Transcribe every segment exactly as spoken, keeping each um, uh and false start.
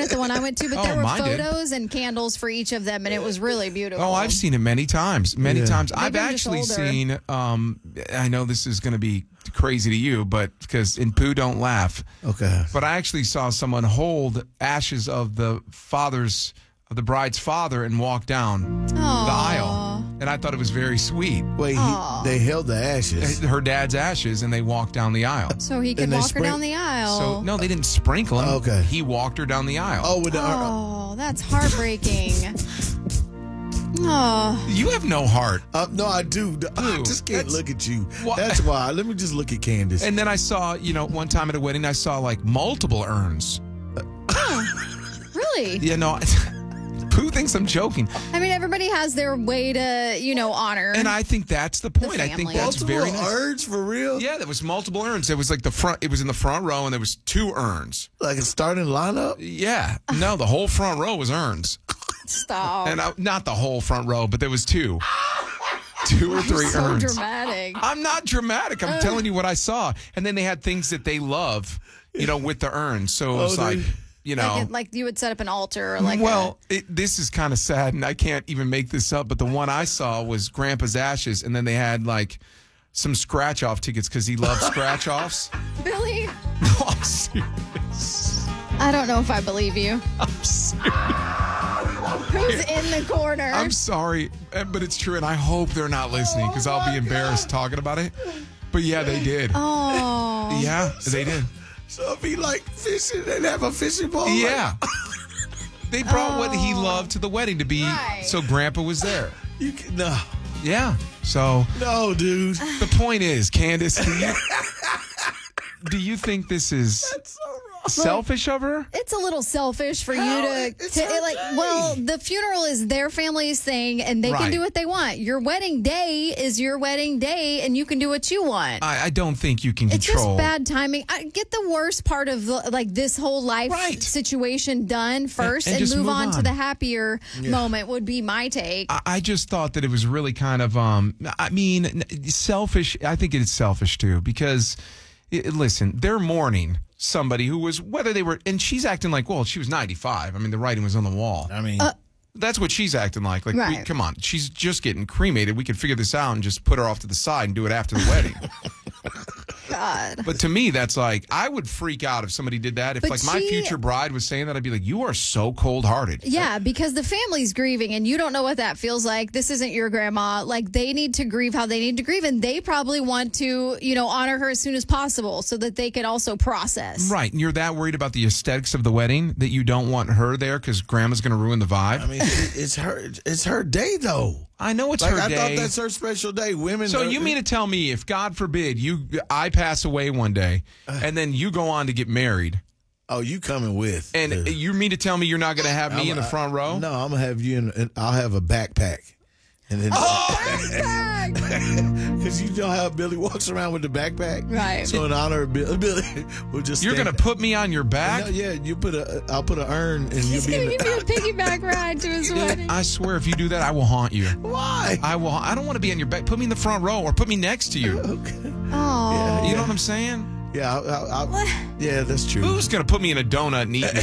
at the one I went to, but Oh, there were mine did. photos and candles for each of them, and it was really beautiful. Oh, I've seen it many times. Many Yeah. times. Maybe I've I'm just actually older. seen, um, I know this is going to be crazy to you, but because in Pooh, don't laugh. Okay. But I actually saw someone hold ashes of the father's, of the bride's father and walk down the aisle. And I thought it was very sweet. Wait, he, they held the ashes. Her dad's ashes, and they walked down the aisle. So he could And they walk her sprink- down the aisle. So, no, they didn't sprinkle him. Okay. He walked her down the aisle. Oh, with the Oh, that's heartbreaking. Oh, You have no heart. uh, no, I do. I Ooh, just can't that's- look at you. What? That's why. Let me just look at Candace. And then I saw, you know, one time at a wedding, I saw like multiple urns. really? You know, Pooh thinks I'm joking. I mean, everybody has their way to, you know, honor. And I think that's the point. I think family. that's Multiple very nice. urns for real? Yeah, there was multiple urns. There was like the front, it was in the front row, and there was two urns. Like a starting lineup? Yeah. No, the whole front row was urns. Stop. And I, not the whole front row, but there was two. Two or three so urns. dramatic. I'm not dramatic. I'm telling you what I saw. And then they had things that they love, you know, with the urns. So it was Oh, like, they- you know. Like, it, like you would set up an altar or like well, it, this is kind of sad, and I can't even make this up, but the one I saw was Grandpa's ashes, and then they had like some scratch-off tickets because he loves scratch-offs. a Billy. No, I'm serious. I don't know if I believe you. I'm serious. Who's in the corner? I'm sorry, eh, but it's true, and I hope they're not listening because I'll be embarrassed talking about it. But yeah, they did. oh. Yeah, they did. So if he like fishing and have a fishing pole? like- Yeah. They brought what he loved to the wedding to be, Right. so Grandpa was there. You can, no. Yeah. So No, dude. the point is, Candace, do you, do you think this is That's so wrong. selfish of her? It's a little selfish for How? you to, It's to her like. day. Well, the funeral is their family's thing, and they Right. can do what they want. Your wedding day is your wedding day, and you can do what you want. I, I don't think you can It's control. just bad timing. I get the worst part of the, like this whole life Right. situation done first, and and, just move, move on, to on. the happier moment. Would be my take. I, I just thought that it was really kind of, um, I mean, n- selfish. I think it is selfish too because, i listen, they're mourning somebody who was, whether they were, and she's acting like, well, she was ninety-five. I mean, the writing was on the wall. I mean, That's what she's acting like. Like, we, Right. come on, she's just getting cremated. We could figure this out and just put her off to the side and do it after the wedding. God. But to me, that's like, I would freak out if somebody did that. If But like my she- future bride was saying that, I'd be like, you are so cold-hearted. Yeah, because the family's grieving and you don't know what that feels like. This isn't your grandma. Like, they need to grieve how they need to grieve, and they probably want to, you know, honor her as soon as possible so that they can also process. Right. And you're that worried about the aesthetics of the wedding that you don't want her there because grandma's going to ruin the vibe. I mean, it, it's her. It's her day, though. I know it's Like her I day. thought that's her special day. Women. so are- you mean to tell me if God forbid you I pass away one day and then you go on to get married Oh, you coming with? and Uh, you mean to tell me you're not going to have me I'm- in the front row? No, I'm gonna have you in. in I'll have a backpack, and then because you know how Billy walks around with the backpack, Right. So in honor of Billy, Billy we'll just You're going stand- to put me on your back? No, yeah, you put a. I'll put an urn, and you'll He's be going in to the, give you a piggyback ride to his wedding. I swear if you do that I will haunt you. Why? I will I don't want to be on your back. Put me in the front row or put me next to you. Okay. Oh. You know what I'm saying? Yeah, I'll, I'll, I'll, yeah, that's true. Who's going to put me in a donut and eat me?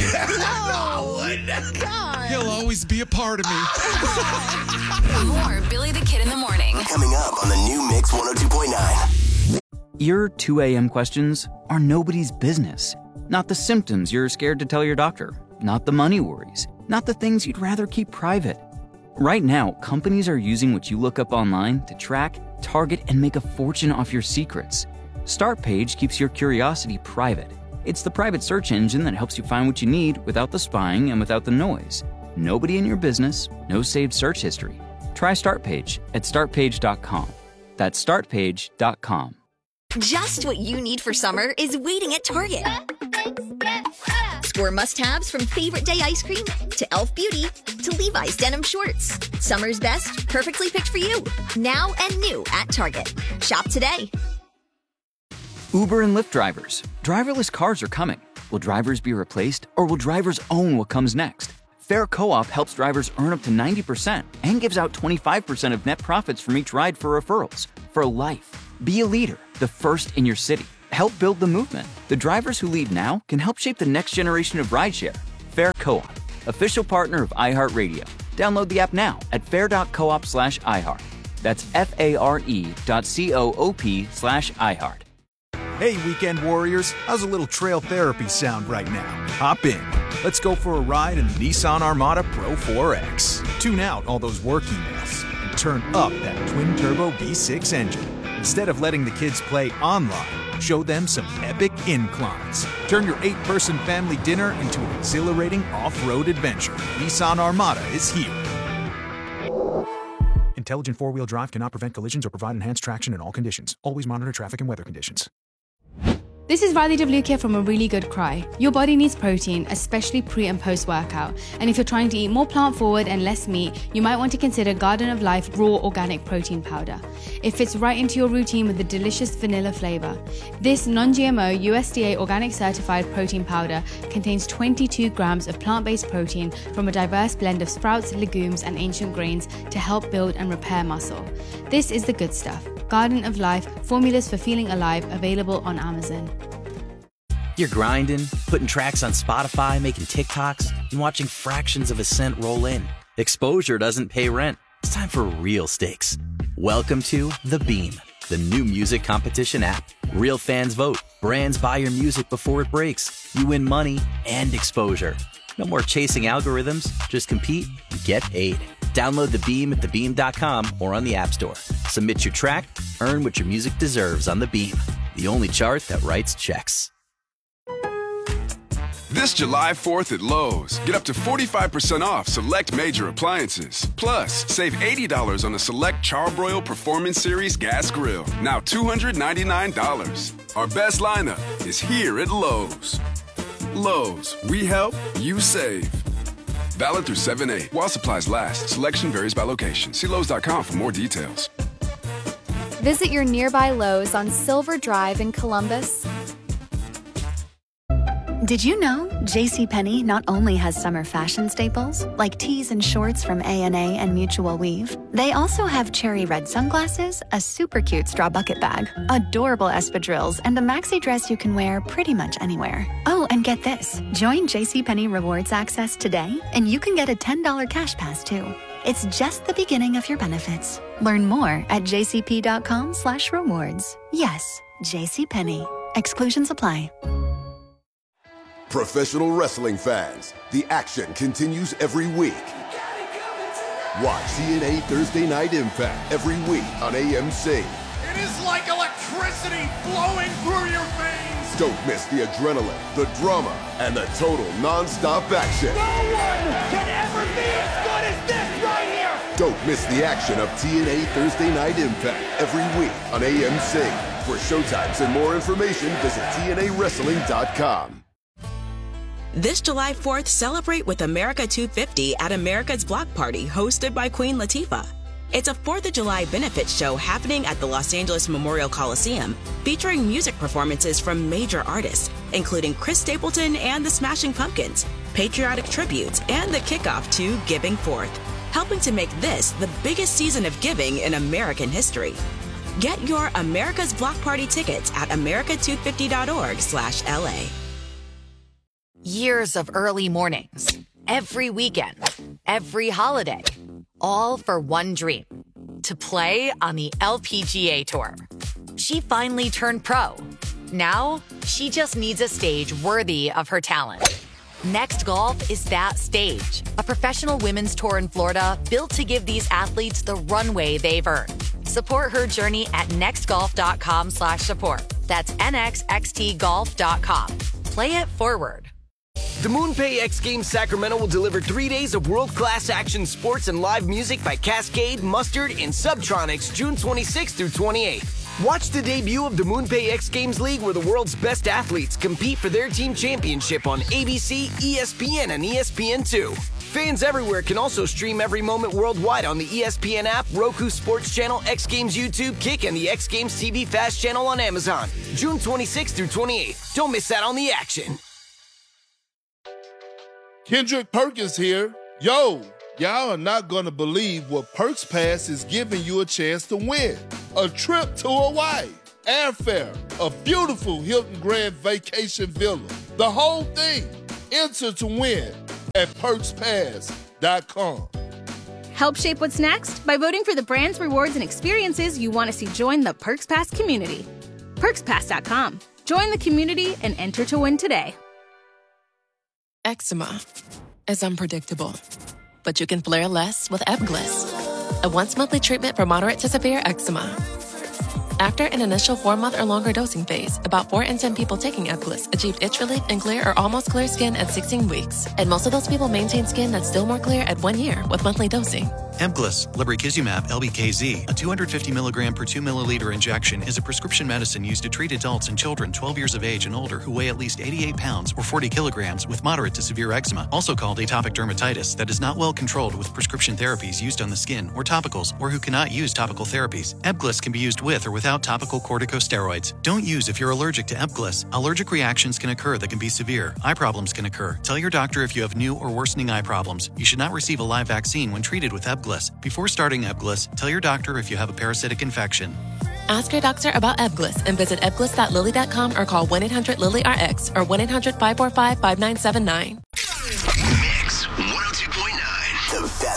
God. He'll always be a part of me. More Billy the Kid in the Morning. Coming up on the new Mix one oh two point nine. Your two a.m. questions are nobody's business. Not the symptoms you're scared to tell your doctor. Not the money worries. Not the things you'd rather keep private. Right now, companies are using what you look up online to track, target, and make a fortune off your secrets. Startpage keeps your curiosity private. It's the private search engine that helps you find what you need without the spying and without the noise. Nobody in your business, no saved search history. Try Startpage at start page dot com. That's start page dot com. Just what you need for summer is waiting at Target. Score must-haves from Favorite Day ice cream to e l f Beauty to Levi's denim shorts. Summer's best, perfectly picked for you. Now and new at Target. Shop today. Uber and Lyft drivers. Driverless cars are coming. Will drivers be replaced, or will drivers own what comes next? Fair Co-op helps drivers earn up to ninety percent and gives out twenty-five percent of net profits from each ride for referrals. For life. Be a leader, the first in your city. Help build the movement. The drivers who lead now can help shape the next generation of rideshare. Fair Co-op, official partner of iHeartRadio. Download the app now at fair.coop slash iHeart. That's F-A-R-E dot C-O-O-P slash iHeart. Hey, weekend warriors, how's a little trail therapy sound right now? Hop in. Let's go for a ride in the Nissan Armada Pro four X. Tune out all those work emails and turn up that twin-turbo V six engine. Instead of letting the kids play online, show them some epic inclines. Turn your eight-person family dinner into an exhilarating off-road adventure. Nissan Armada is here. Intelligent four-wheel drive cannot prevent collisions or provide enhanced traction in all conditions. Always monitor traffic and weather conditions. This is Riley Devlukia from A Really Good Cry. Your body needs protein, especially pre and post workout. And if you're trying to eat more plant forward and less meat, you might want to consider Garden of Life Raw Organic Protein Powder. It fits right into your routine with a delicious vanilla flavor. This non-G M O U S D A organic certified protein powder contains twenty-two grams of plant-based protein from a diverse blend of sprouts, legumes, and ancient grains to help build and repair muscle. This is the good stuff. Garden of Life, formulas for feeling alive, available on Amazon. You're grinding, putting tracks on Spotify, making TikToks, and watching fractions of a cent roll in. Exposure doesn't pay rent. It's time for real stakes. Welcome to The Beam, the new music competition app. Real fans vote. Brands buy your music before it breaks. You win money and exposure. No more chasing algorithms. Just compete and get paid. Download The Beam at the beam dot com or on the App Store. Submit your track, earn what your music deserves on The Beam, the only chart that writes checks. This July fourth at Lowe's, get up to forty-five percent off select major appliances. Plus, save eighty dollars on a select Charbroil Performance Series gas grill, now two hundred ninety-nine dollars. Our best lineup is here at Lowe's. Lowe's, we help, you save. Valid through seven eight while supplies last. Selection varies by location. See Lowe's dot com for more details. Visit your nearby Lowe's on Silver Drive in Columbus. Did you know JCPenney not only has summer fashion staples, like tees and shorts from A and A and Mutual Weave, they also have cherry red sunglasses, a super cute straw bucket bag, adorable espadrilles, and a maxi dress you can wear pretty much anywhere. Oh, and get this. Join JCPenney Rewards Access today, and you can get a ten dollars cash pass, too. It's just the beginning of your benefits. Learn more at jcp.com slash rewards. Yes, JCPenney. Exclusions apply. Professional wrestling fans, the action continues every week. Watch T N A Thursday Night Impact every week on A M C. It is like electricity flowing through your veins. Don't miss the adrenaline, the drama, and the total non-stop action. No one can ever be as good as this right here. Don't miss the action of T N A Thursday Night Impact every week on A M C. For showtimes and more information, visit T N A wrestling dot com. This July fourth, celebrate with America two fifty at America's Block Party, hosted by Queen Latifah. It's a fourth of July benefit show happening at the Los Angeles Memorial Coliseum, featuring music performances from major artists, including Chris Stapleton and the Smashing Pumpkins, patriotic tributes, and the kickoff to Giving Forth, helping to make this the biggest season of giving in American history. Get your America's Block Party tickets at america two fifty dot org slash L A. Years of early mornings, every weekend, every holiday, all for one dream, to play on the L P G A Tour. She finally turned pro. Now, she just needs a stage worthy of her talent. Next Golf is that stage, a professional women's tour in Florida built to give these athletes the runway they've earned. Support her journey at nextgolf.com slash support. That's N X X T golf dot com. Play it forward. The MoonPay X Games Sacramento will deliver three days of world-class action sports and live music by Cascade, Mustard, and Subtronics June twenty-sixth through twenty-eighth. Watch the debut of the MoonPay X Games League, where the world's best athletes compete for their team championship on A B C, E S P N, and E S P N two. Fans everywhere can also stream every moment worldwide on the E S P N app, Roku Sports Channel, X Games YouTube, Kick, and the X Games T V Fast Channel on Amazon. June twenty-sixth through twenty-eighth. Don't miss out on the action. Kendrick Perkins here. Yo, y'all are not gonna believe what Perks Pass is giving you a chance to win. A trip to Hawaii, airfare, a beautiful Hilton Grand Vacation Villa, the whole thing. Enter to win at perks pass dot com. Help shape what's next by voting for the brands, rewards, and experiences you want to see join the Perks Pass community. perks pass dot com. Join the community and enter to win today. Eczema is unpredictable, but you can flare less with Ebglyss, a once-monthly treatment for moderate to severe eczema. After an initial four-month or longer dosing phase, about four in ten people taking Ebglyss achieved itch relief and clear or almost clear skin at sixteen weeks. And most of those people maintain skin that's still more clear at one year with monthly dosing. Ebglyss, lebrikizumab L B K Z, a two hundred fifty milligram per two milliliter injection, is a prescription medicine used to treat adults and children twelve years of age and older who weigh at least eighty-eight pounds or forty kilograms with moderate to severe eczema, also called atopic dermatitis, that is not well controlled with prescription therapies used on the skin or topicals, or who cannot use topical therapies. Ebglyss can be used with or without topical corticosteroids. Don't use if you're allergic to Ebglyss. Allergic reactions can occur that can be severe. Eye problems can occur. Tell your doctor if you have new or worsening eye problems. You should not receive a live vaccine when treated with Ebglyss. Before starting Ebglyss, tell your doctor if you have a parasitic infection. Ask your doctor about Ebglyss and visit ebglyss dot lilly dot com or call one eight hundred lily R X or one eight hundred five four five five nine seven nine.